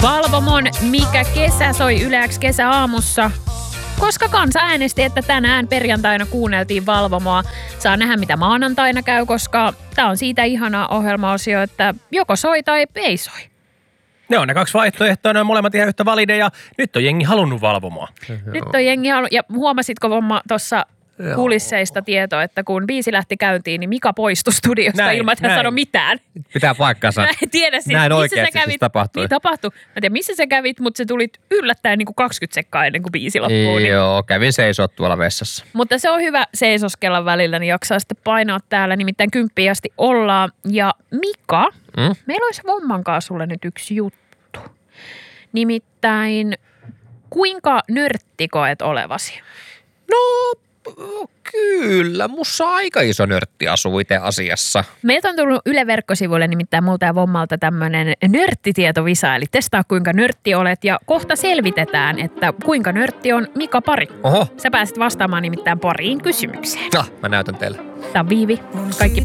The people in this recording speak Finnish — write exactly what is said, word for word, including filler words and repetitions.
Valvomon Mikä kesä soi Yle X kesäaamussa, koska kansa äänesti, että tänään perjantaina kuunneltiin Valvomoa. Saa nähdä, mitä maanantaina käy, koska tämä on siitä ihana ohjelmaosio, että joko soi tai ei soi. Ne on ne kaksi vaihtoehtoa, ne on molemmat ihan yhtä valideja. Nyt on jengi halunnut Valvomoa. Nyt on jengi halunnut, ja huomasitko Vomma tuossa kulisseista tietoa, että kun biisi lähti käyntiin, niin Mika poistui studiosta näin, ilman, että hän sanoi mitään. Pitää paikkansa. Mä en tiedä siis, näin missä oikeasti sä kävit. Siis tapahtui. Niin tapahtui. Mä en tiedä, missä sä kävit, mutta se tulit yllättäen niin kuin kaksikymmentä sekkaa ennen kuin biisi loppuu. Niin. Joo, kävin seisoo tuolla vessassa. Mutta se on hyvä seisoskella välillä, niin jaksaa sitten painaa täällä. Nimittäin kymppiin asti ollaan. Ja Mika, mm? meillä olisi Vomman kanssa sulle nyt yksi juttu. Nimittäin, kuinka nörtti koet olevasi? No, kyllä. Mussa aika iso nörtti asuu itse asiassa. Meiltä on tullut Yle Verkkosivuille nimittäin multa ja Vommalta tämmöinen nörttitietovisa, eli testaa kuinka nörtti olet ja kohta selvitetään, että kuinka nörtti on Mika Pari. Oho. Sä pääset vastaamaan nimittäin pariin kysymykseen. No, mä näytän teille. Tää on Viivi. Kaikki